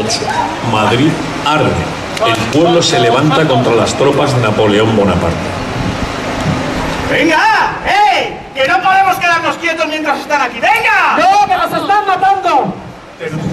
hecho. Madrid arde. El pueblo se levanta contra las tropas de Napoleón Bonaparte. ¡Venga! ¡Que no podemos quedarnos quietos mientras están aquí! ¡Venga! ¡No, que nos están matando! Pero